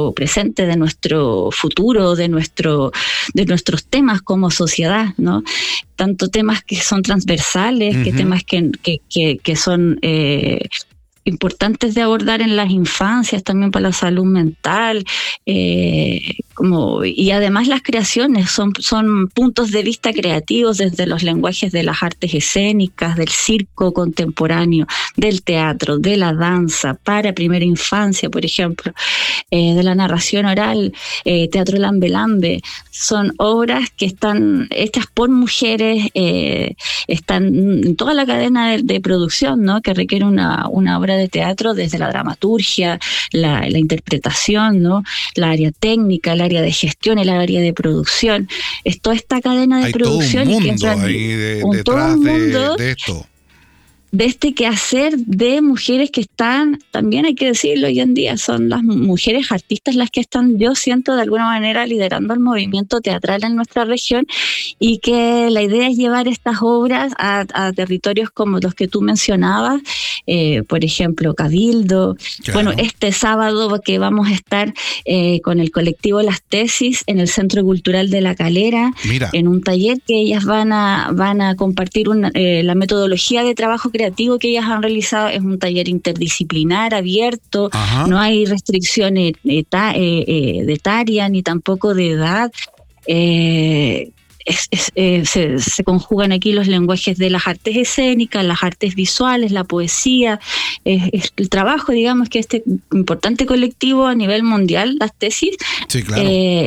nuestro presente, de nuestro futuro, de nuestros temas como sociedad, ¿no? Tanto temas que son transversales, que temas que son importantes de abordar en las infancias, también para la salud mental, y además las creaciones son puntos de vista creativos desde los lenguajes de las artes escénicas, del circo contemporáneo, del teatro, de la danza para primera infancia, por ejemplo, de la narración oral, teatro Lambe Lambe. Son obras que están hechas por mujeres, están en toda la cadena de producción, ¿no? Que requiere una obra de teatro, desde la dramaturgia, la interpretación, ¿no? La área técnica, el área de gestión, el área de producción. Es toda esta cadena de hay producción. Todo un mundo ahí detrás de esto. De este quehacer de mujeres que están, también hay que decirlo, hoy en día son las mujeres artistas las que están, yo siento, de alguna manera liderando el movimiento teatral en nuestra región, y que la idea es llevar estas obras a territorios como los que tú mencionabas, por ejemplo, Cabildo. Claro. Bueno, este sábado que vamos a estar con el colectivo Las Tesis en el Centro Cultural de La Calera. Mira. En un taller que ellas van a compartir la metodología de trabajo creativo que ellas han realizado. Es un taller interdisciplinar, abierto. Ajá. No hay restricciones de etaria ni tampoco de edad. Se conjugan aquí los lenguajes de las artes escénicas, las artes visuales, la poesía, el trabajo, digamos, que este importante colectivo a nivel mundial, Las Tesis, sí, claro.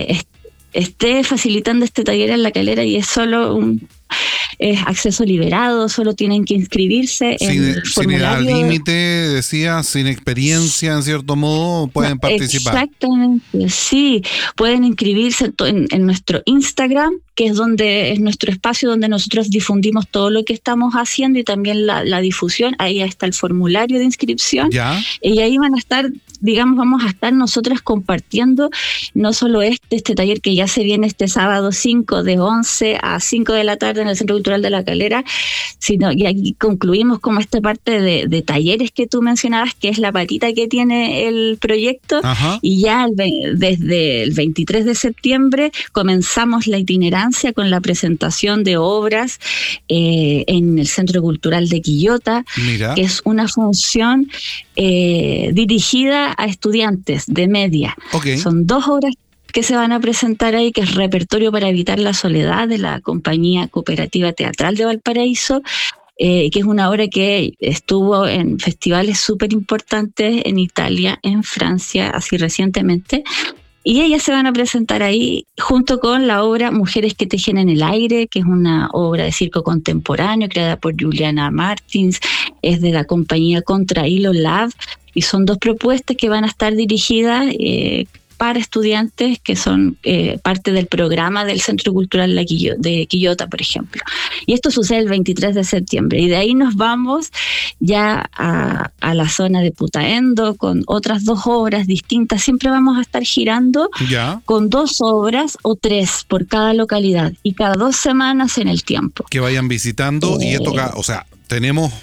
Esté facilitando este taller en La Calera, y es solo es acceso liberado, solo tienen que inscribirse en el formulario. Sin edad límite, decía, sin experiencia, en cierto modo, pueden participar. Exactamente, sí, pueden inscribirse en nuestro Instagram, que es nuestro espacio donde nosotros difundimos todo lo que estamos haciendo, y también la difusión. Ahí está el formulario de inscripción. ¿Ya? Y ahí van a estar, digamos, vamos a estar nosotras compartiendo no solo este taller que ya se viene este sábado 5 de 11 a 5 de la tarde en el Centro Cultural de La Calera, sino, y aquí concluimos como esta parte de talleres que tú mencionabas, que es la patita que tiene el proyecto. Ajá. Y ya desde el 23 de septiembre comenzamos la itinerancia con la presentación de obras en el Centro Cultural de Quillota. Mira. Que es una función dirigida a estudiantes de media. Okay. Son 2 obras que se van a presentar ahí, que es Repertorio para evitar la soledad, de la Compañía Cooperativa Teatral de Valparaíso, que es una obra que estuvo en festivales súper importantes en Italia, en Francia, así recientemente. Y ellas se van a presentar ahí junto con la obra Mujeres que tejen en el aire, que es una obra de circo contemporáneo creada por Juliana Martins, es de la compañía Contra Hilo Lab, y son 2 propuestas que van a estar dirigidas para estudiantes que son parte del programa del Centro Cultural de Quillota, por ejemplo. Y esto sucede el 23 de septiembre. Y de ahí nos vamos ya a la zona de Putaendo con otras 2 obras distintas. Siempre vamos a estar girando con 2 obras o 3 por cada localidad, y cada 2 semanas en el tiempo. Que vayan visitando, y esto, o sea, tenemos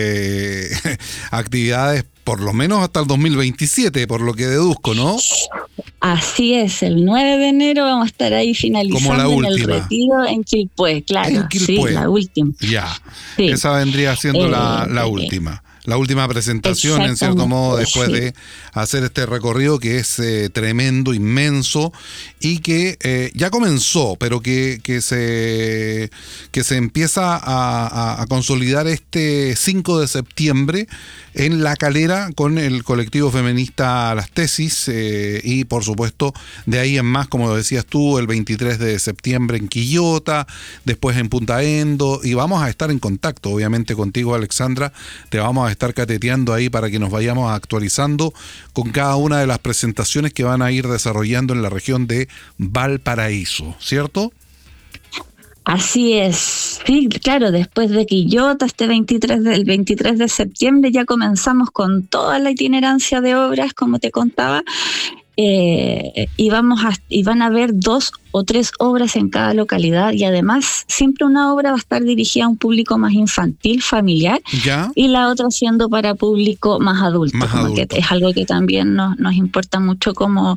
actividades por lo menos hasta el 2027, por lo que deduzco, ¿no? Así es, el 9 de enero vamos a estar ahí finalizando en el retiro en Quilpué, claro. En Quilpué. Sí, la última. Ya, sí. Esa vendría siendo la última. La última presentación, en cierto modo, después de hacer este recorrido que es tremendo, inmenso, y que ya comenzó, pero que se empieza a consolidar este 5 de septiembre en La Calera con el colectivo feminista Las Tesis, y por supuesto de ahí en más, como decías tú, el 23 de septiembre en Quillota, después en Putaendo, y vamos a estar en contacto obviamente contigo, Alexandra. Te vamos a estar cateteando ahí para que nos vayamos actualizando con cada una de las presentaciones que van a ir desarrollando en la región de Valparaíso, ¿cierto? Así es, sí, claro, después de Quillota, el 23 de septiembre ya comenzamos con toda la itinerancia de obras, como te contaba, y van a haber 2 o 3 obras en cada localidad, y además siempre una obra va a estar dirigida a un público más infantil, familiar, ¿ya? Y la otra siendo para público más adulto. Que es algo que también nos importa mucho como